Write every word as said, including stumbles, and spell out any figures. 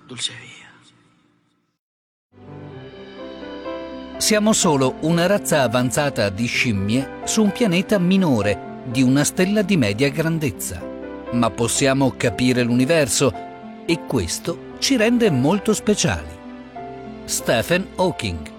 Dulce via. Siamo solo una razza avanzata di scimmie su un pianeta minore di una stella di media grandezza, ma possiamo capire l'universo e questo ci rende molto speciali. Stephen Hawking.